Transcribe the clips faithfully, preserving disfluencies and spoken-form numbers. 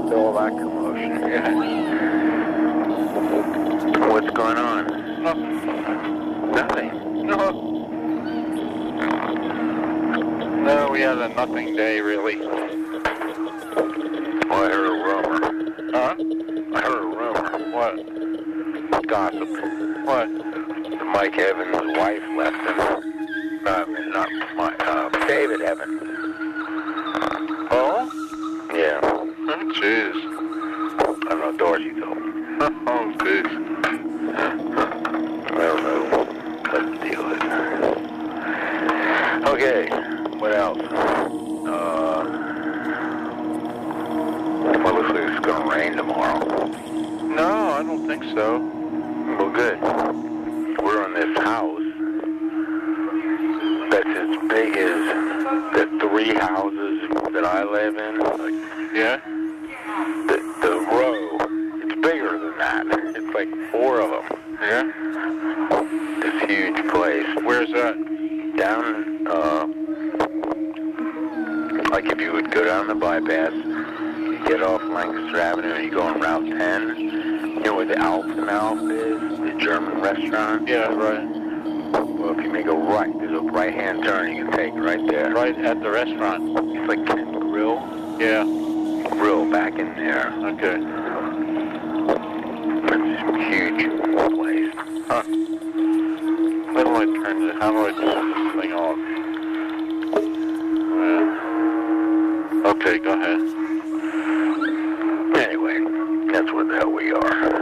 after all that commotion. Yeah. What's going on? Nothing. Nothing. No. No, we had a nothing day, really. Well, I heard a rumor. Huh? I heard a rumor. What? Gossip. What? Mike Evans' wife left him. Uh, not Mike, uh, David Evans. Oh? Yeah. Oh, jeez. I don't know, Dorsey told me. Oh, jeez. I don't know what the deal is. Okay, what else? Uh, well, looks like it's going to rain tomorrow. No, I don't think so. Well, good. We're in this house that's as big as the three houses that I live in. Like, Yeah? the, the row, it's bigger than that. It's like four of them. Yeah? This huge place. Where's that? Down, uh, like if you would go down the bypass, you get off Lancaster Avenue and you go on Route ten, you know where the Alf and Alf is, the German restaurant? Yeah, right. Well, if you make a right, there's a right-hand turn you can take right there. Right at the restaurant. It's like Ken Grill. Yeah. Grill back in there. Okay. It's a huge place. Huh. How do I turn this? How do I turn this thing off? Uh, okay, go ahead. Anyway, that's where the hell we are.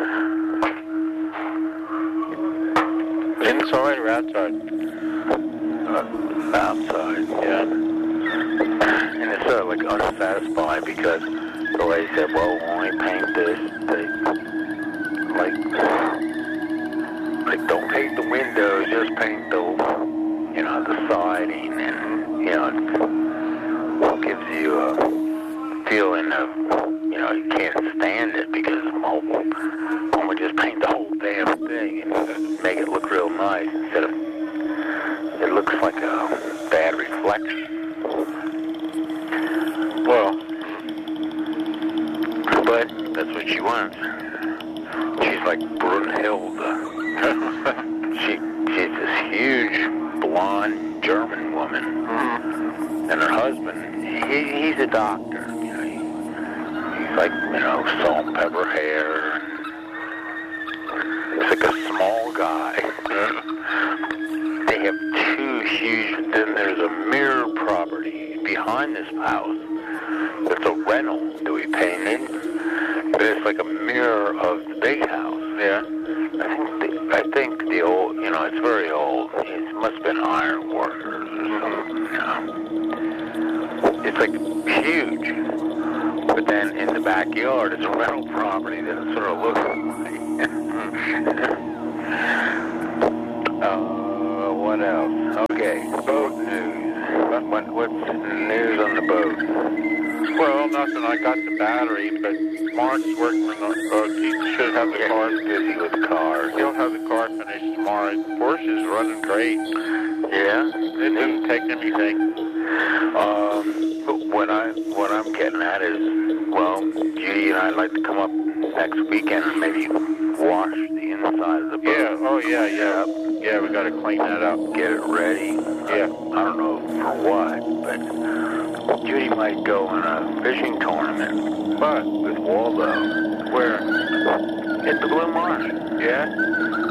Inside or outside? Uh, outside. Yeah. And it's sort of like unsatisfying because the lady said, well, we'll only paint this. They, like, like, don't paint the windows, just paint the, you know, the siding. And, you know, it gives you a feeling of, you know, you can't stand it because, well, why don't we just paint the whole damn thing and make it look real nice instead of, it looks like a bad reflection. Well, but that's what she wants. She's like Brunhilde. she, she's this huge, blonde German woman. mm-hmm. And her husband, he, he's a doctor. You know, he, he's like, you know, salt and pepper hair. He's like a small guy. They have two huge, then there's a mirror property behind this house. It's a rental that we painted, but it's like a mirror of the big house. Yeah. I think the, I think the old, you know, it's very old. It must have been iron workers or something. You know. It's like huge, but then in the backyard it's a rental property that it sort of looks like. uh, what else? Okay, boat news. What, what, what's news on the boat? Well, nothing. I got the battery, but Mark's working on. Uh, he should have the Yeah, car. he's busy with the car. He'll have the car finished tomorrow. Porsche's running great. Yeah. It didn't take anything. Um, but what I what I'm getting at is, well, Judy and I'd like to come up next weekend and maybe wash the inside of the boat. Yeah. Oh, yeah, yeah. Yeah, we got to clean that up. Get it ready. Yeah. I don't know for what, but Judy might go on a fishing tournament. But With Waldo. where? At the Blue Marsh. Yeah.